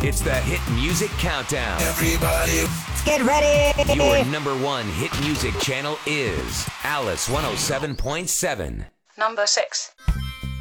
It's the Hit Music Countdown. Everybody, get ready! Your number one hit music channel is Alice 107.7. Number 6.